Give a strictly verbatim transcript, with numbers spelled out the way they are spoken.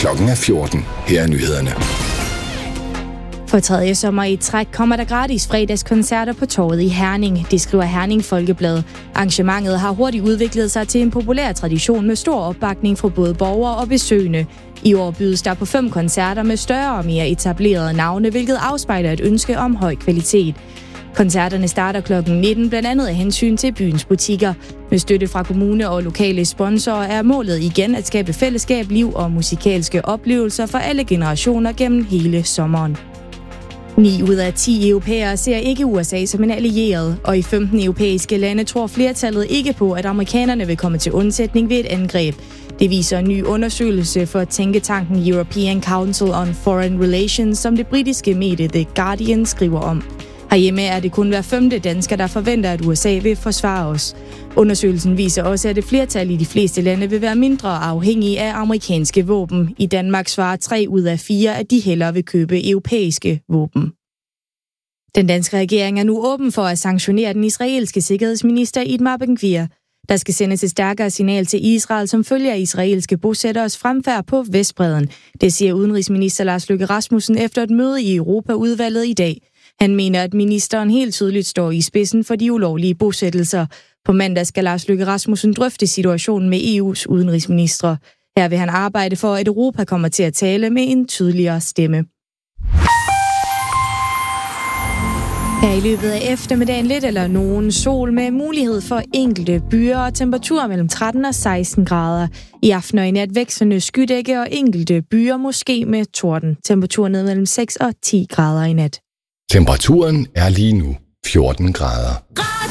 Klokken er fjorten. Her er nyhederne. For tredje sommer i træk kommer der gratis fredagskoncerter på torvet i Herning. Det skriver Herning Folkeblad. Arrangementet har hurtigt udviklet sig til en populær tradition med stor opbakning fra både borgere og besøgende. I år bydes der på fem koncerter med større og mere etablerede navne, hvilket afspejler et ønske om høj kvalitet. Koncerterne starter klokken nitten, blandt andet af hensyn til byens butikker. Med støtte fra kommune og lokale sponsorer er målet igen at skabe fællesskab, liv og musikalske oplevelser for alle generationer gennem hele sommeren. ni ud af ti europæere ser ikke U S A som en allieret, og i femten europæiske lande tror flertallet ikke på, at amerikanerne vil komme til undsætning ved et angreb. Det viser en ny undersøgelse for tænketanken European Council on Foreign Relations, som det britiske medie The Guardian skriver om. Herhjemme er det kun hver femte dansker, der forventer, at U S A vil forsvare os. Undersøgelsen viser også, at et flertal i de fleste lande vil være mindre afhængige af amerikanske våben. I Danmark svarer tre ud af fire, at de hellere vil købe europæiske våben. Den danske regering er nu åben for at sanktionere den israelske sikkerhedsminister Itamar Ben-Gvir. Der skal sendes et stærkere signal til Israel, som følger israelske bosætteres fremfærd på Vestbredden. Det siger udenrigsminister Lars Løkke Rasmussen efter et møde i Europaudvalget i dag. Han mener, at ministeren helt tydeligt står i spidsen for de ulovlige bosættelser. På mandag skal Lars Løkke Rasmussen drøfte situationen med E U's udenrigsministre. Her vil han arbejde for, at Europa kommer til at tale med en tydeligere stemme. Her i løbet af eftermiddagen lidt eller nogen sol med mulighed for enkelte byer og temperaturer mellem tretten og seksten grader. I aften og i nat vekslende skydække og enkelte byer måske med torden. Temperaturen ned mellem seks og ti grader i nat. Temperaturen er lige nu fjorten grader.